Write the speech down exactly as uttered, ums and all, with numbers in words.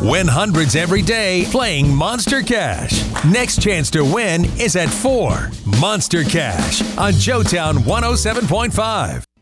Win hundreds every day playing Monster Cash. Next chance to win is at four. Monster Cash on Joetown one oh seven point five.